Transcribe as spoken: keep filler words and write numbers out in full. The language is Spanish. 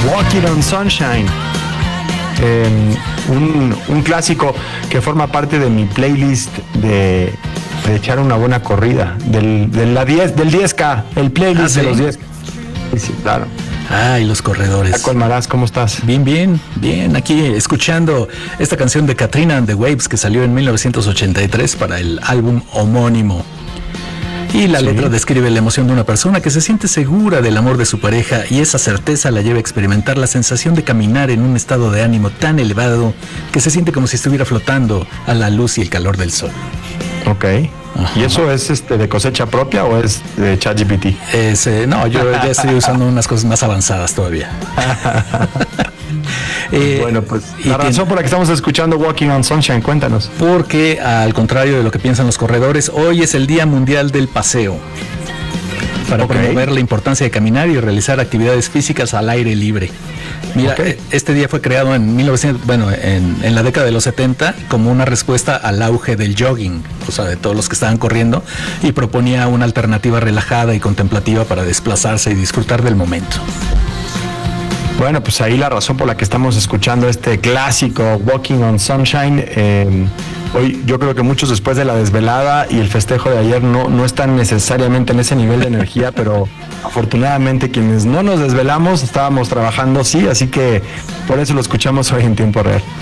Walking on Sunshine. Eh, un, un clásico que forma parte de mi playlist de, de echar una buena corrida. Del, de la diez, del diez K, el playlist ah, ¿sí? de los diez K. Sí, sí, claro. Ay, los corredores. Paco Almaraz, ¿cómo estás? Bien, bien, bien. Aquí escuchando esta canción de Katrina and the Waves que salió en mil novecientos ochenta y tres para el álbum homónimo. Y la sí. letra describe la emoción de una persona que se siente segura del amor de su pareja y esa certeza la lleva a experimentar la sensación de caminar en un estado de ánimo tan elevado que se siente como si estuviera flotando a la luz y el calor del sol. Ok. Ajá. ¿Y eso es este de cosecha propia o es de ChatGPT? Es, eh, no, yo ya estoy usando unas cosas más avanzadas todavía. eh, bueno, pues la razón tiene, por la que estamos escuchando Walking on Sunshine, cuéntanos. Porque al contrario de lo que piensan los corredores, hoy es el Día Mundial del Paseo. Para okay. promover la importancia de caminar y realizar actividades físicas al aire libre. Mira, okay. este día fue creado en mil novecientos, bueno, en, en la década de los setenta como una respuesta al auge del jogging, o sea, de todos los que estaban corriendo, y proponía una alternativa relajada y contemplativa para desplazarse y disfrutar del momento. Bueno, pues ahí la razón por la que estamos escuchando este clásico Walking on Sunshine. Eh, hoy yo creo que muchos después de la desvelada y el festejo de ayer no, no están necesariamente en ese nivel de energía, pero afortunadamente quienes no nos desvelamos estábamos trabajando, sí, así que por eso lo escuchamos hoy en tiempo real.